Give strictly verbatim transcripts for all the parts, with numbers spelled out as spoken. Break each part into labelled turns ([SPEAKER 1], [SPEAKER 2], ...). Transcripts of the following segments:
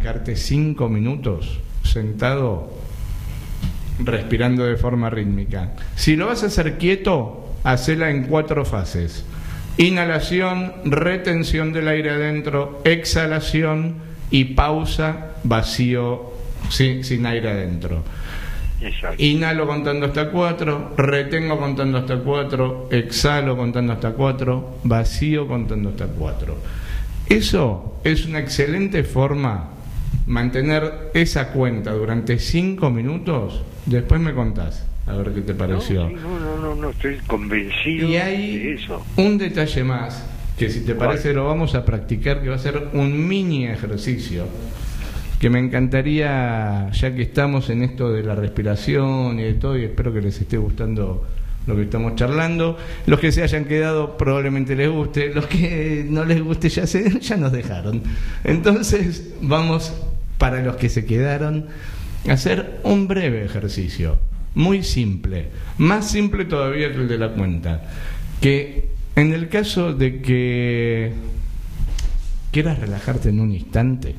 [SPEAKER 1] bancarte cinco minutos sentado respirando de forma rítmica. Si lo vas a hacer quieto, hacela en cuatro fases: inhalación, retención del aire adentro, exhalación y pausa, vacío, sin, sin aire adentro.
[SPEAKER 2] Exacto.
[SPEAKER 1] Inhalo contando hasta cuatro, retengo contando hasta cuatro, exhalo contando hasta cuatro, vacío contando hasta cuatro. Eso es una excelente forma, mantener esa cuenta durante cinco minutos. Después me contás a ver qué te pareció.
[SPEAKER 2] No, sí, no, no, no, no, estoy convencido
[SPEAKER 1] y hay
[SPEAKER 2] de eso.
[SPEAKER 1] Un detalle más, que si te parece lo vamos a practicar, que va a ser un mini ejercicio, que me encantaría, ya que estamos en esto de la respiración y de todo, y espero que les esté gustando lo que estamos charlando. Los que se hayan quedado probablemente les guste, los que no les guste ya, se, ya nos dejaron. Entonces vamos, para los que se quedaron, a hacer un breve ejercicio, muy simple, más simple todavía que el de la cuenta, que en el caso de que quieras relajarte en un instante,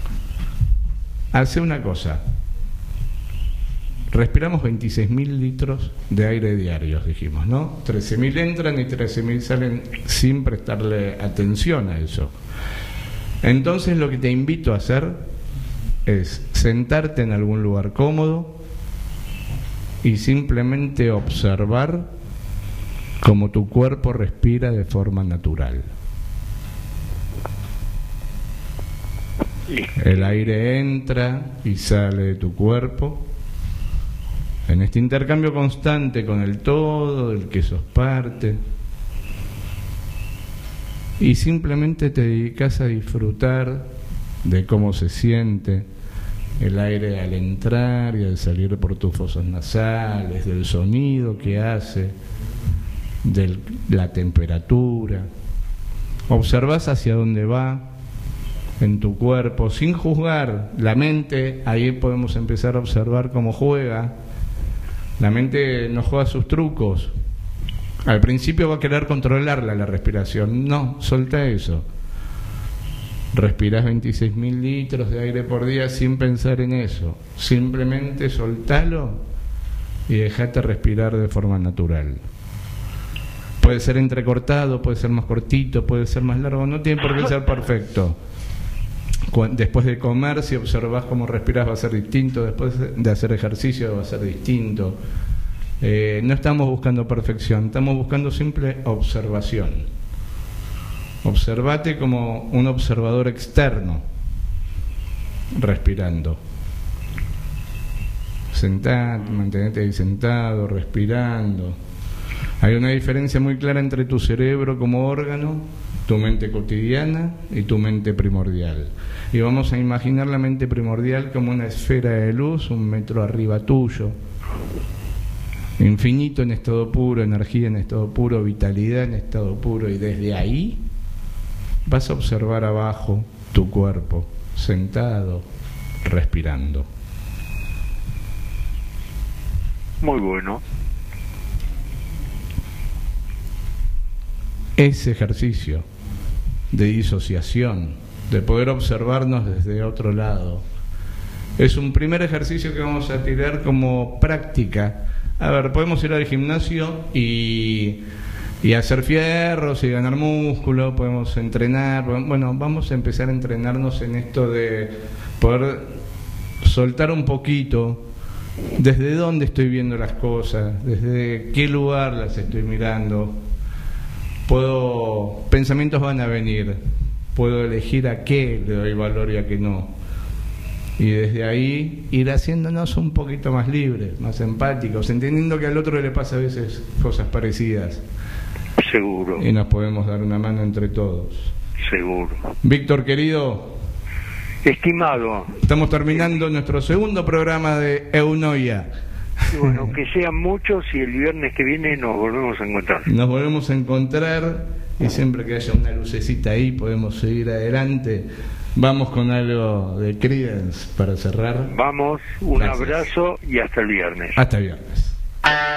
[SPEAKER 1] hace una cosa: respiramos veintiséis mil litros de aire diarios, dijimos, ¿no? trece mil entran y trece mil salen sin prestarle atención a eso. Entonces lo que te invito a hacer es sentarte en algún lugar cómodo y simplemente observar cómo tu cuerpo respira de forma natural. El aire entra y sale de tu cuerpo en este intercambio constante con el todo del que sos parte, y simplemente te dedicas a disfrutar de cómo se siente el aire al entrar y al salir por tus fosas nasales, del sonido que hace, de la temperatura. Observás hacia dónde va en tu cuerpo, sin juzgar. La mente, ahí podemos empezar a observar cómo juega. La mente nos juega sus trucos. Al principio va a querer controlarla la respiración. No, solta eso. Respirás veintiséis mil litros de aire por día sin pensar en eso. Simplemente soltalo y dejate respirar de forma natural. Puede ser entrecortado, puede ser más cortito, puede ser más largo, no tiene por qué ser perfecto. Después de comer, si observás cómo respiras, va a ser distinto. Después de hacer ejercicio va a ser distinto. Eh, no estamos buscando perfección, estamos buscando simple observación. Observate como un observador externo, respirando. Sentate, mantenete ahí sentado, respirando. Hay una diferencia muy clara entre tu cerebro como órgano, tu mente cotidiana y tu mente primordial. Y vamos a imaginar la mente primordial como una esfera de luz un metro arriba tuyo, infinito en estado puro, energía en estado puro, vitalidad en estado puro, y desde ahí vas a observar abajo tu cuerpo, sentado, respirando.
[SPEAKER 2] Muy bueno.
[SPEAKER 1] Ese ejercicio de disociación, de poder observarnos desde otro lado, es un primer ejercicio que vamos a tirar como práctica. A ver, podemos ir al gimnasio y, y hacer fierros y ganar músculo, podemos entrenar. Bueno, vamos a empezar a entrenarnos en esto de poder soltar un poquito desde dónde estoy viendo las cosas, desde qué lugar las estoy mirando. Puedo, pensamientos van a venir, puedo elegir a qué le doy valor y a qué no. Y desde ahí ir haciéndonos un poquito más libres, más empáticos, entendiendo que al otro le pasa a veces cosas parecidas.
[SPEAKER 2] Seguro.
[SPEAKER 1] Y nos podemos dar una mano entre todos.
[SPEAKER 2] Seguro.
[SPEAKER 1] Víctor, querido.
[SPEAKER 2] Estimado.
[SPEAKER 1] Estamos terminando nuestro segundo programa de Eunoia.
[SPEAKER 2] Bueno, que sean muchos y el viernes que viene nos volvemos a encontrar.
[SPEAKER 1] Nos volvemos a encontrar y siempre que haya una lucecita ahí podemos seguir adelante. Vamos con algo de Creedence para cerrar.
[SPEAKER 2] Vamos, un
[SPEAKER 1] Gracias.
[SPEAKER 2] Abrazo y hasta el viernes.
[SPEAKER 1] Hasta el viernes.